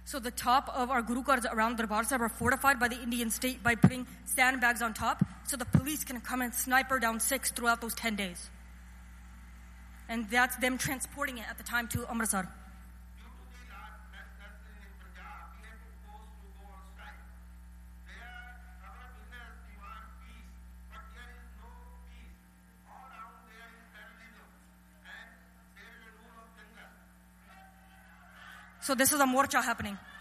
So the top of our Gurukars around Darbar Sahib are fortified by the Indian state by putting sandbags on top, so the police can come and sniper down Sikhs throughout those 10 days. And that's them transporting it at the time to Amritsar. So this is a morcha happening.